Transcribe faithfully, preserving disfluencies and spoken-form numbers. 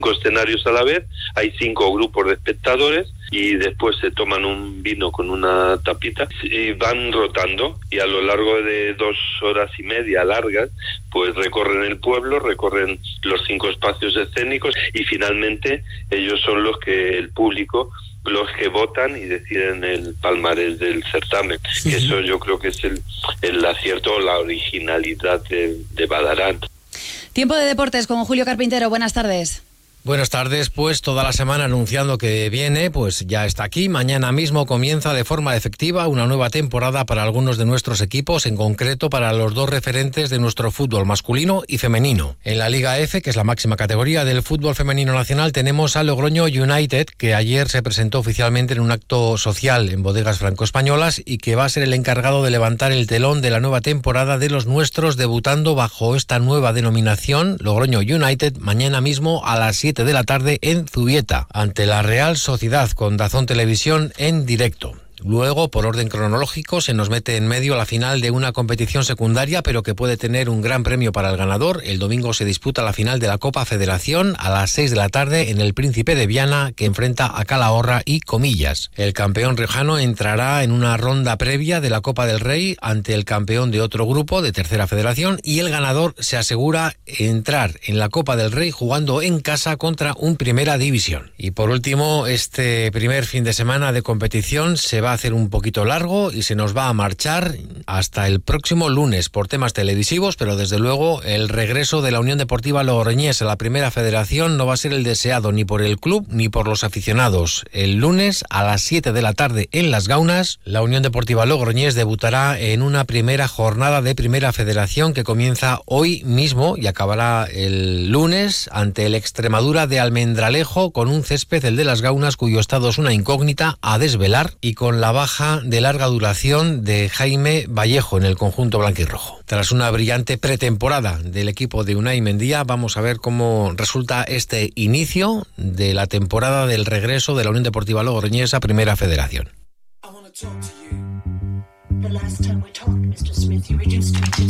cinco escenarios a la vez, hay cinco grupos de espectadores y después se toman un vino con una tapita y van rotando, y a lo largo de dos horas y media largas pues recorren el pueblo, recorren los cinco espacios escénicos y finalmente ellos son los que, el público, los que votan y deciden el palmarés del certamen. Sí. Eso yo creo que es el, el acierto, la originalidad de, de Badarán. Tiempo de deportes con Julio Carpintero, buenas tardes. Buenas tardes, pues toda la semana anunciando que viene, pues ya está aquí. Mañana mismo comienza de forma efectiva una nueva temporada para algunos de nuestros equipos, en concreto para los dos referentes de nuestro fútbol masculino y femenino. En la Liga F, que es la máxima categoría del fútbol femenino nacional, tenemos a Logroño United, que ayer se presentó oficialmente en un acto social en Bodegas Franco-Españolas y que va a ser el encargado de levantar el telón de la nueva temporada de los nuestros, debutando bajo esta nueva denominación, Logroño United, mañana mismo a las siete de la tarde en Zubieta, ante la Real Sociedad, con Dazón Televisión en directo. Luego, por orden cronológico, se nos mete en medio la final de una competición secundaria, pero que puede tener un gran premio para el ganador. El domingo se disputa la final de la Copa Federación a las seis de la tarde en el Príncipe de Viana, que enfrenta a Calahorra y Comillas. El campeón riojano entrará en una ronda previa de la Copa del Rey ante el campeón de otro grupo de Tercera Federación, y el ganador se asegura entrar en la Copa del Rey jugando en casa contra un Primera División. Y por último, este primer fin de semana de competición se va a hacer un poquito largo y se nos va a marchar hasta el próximo lunes por temas televisivos, pero desde luego el regreso de la Unión Deportiva Logroñés a la Primera Federación no va a ser el deseado ni por el club ni por los aficionados. El lunes a las siete de la tarde en Las Gaunas, la Unión Deportiva Logroñés debutará en una primera jornada de Primera Federación que comienza hoy mismo y acabará el lunes ante el Extremadura de Almendralejo, con un césped, el de Las Gaunas, cuyo estado es una incógnita a desvelar, y con la baja de larga duración de Jaime Vallejo en el conjunto blanquirrojo. Tras una brillante pretemporada del equipo de Unai Mendía, vamos a ver cómo resulta este inicio de la temporada del regreso de la Unión Deportiva Logroñés a Primera Federación.